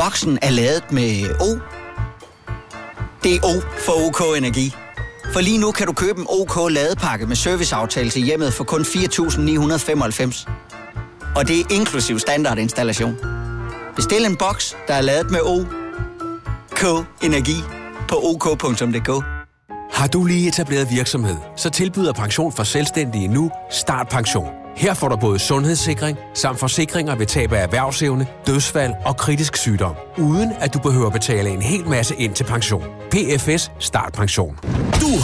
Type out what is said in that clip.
boksen er ladet med O. Det er O for OK Energi. For lige nu kan du købe en OK ladepakke med serviceaftale til hjemmet for kun 4.995. Og det er inklusiv standardinstallation. Bestil en boks, der er ladet med OK Energi på ok.dk. Har du lige etableret virksomhed, så tilbyder Pension for Selvstændige nu Startpension. Her får du både sundhedssikring samt forsikringer ved tab af erhvervsevne, dødsfald og kritisk sygdom, uden at du behøver betale en hel masse ind til pension. PFS Startpension.